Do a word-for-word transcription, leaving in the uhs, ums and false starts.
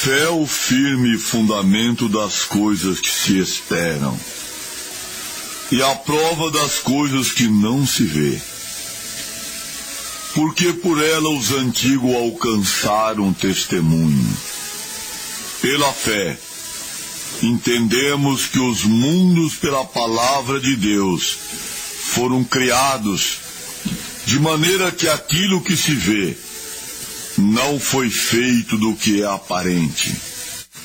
fé é o firme fundamento das coisas que se esperam, e a prova das coisas que não se vê. Porque por ela os antigos alcançaram testemunho. Pela fé, entendemos que os mundos pela palavra de Deus foram criados, de maneira que aquilo que se vê não foi feito do que é aparente.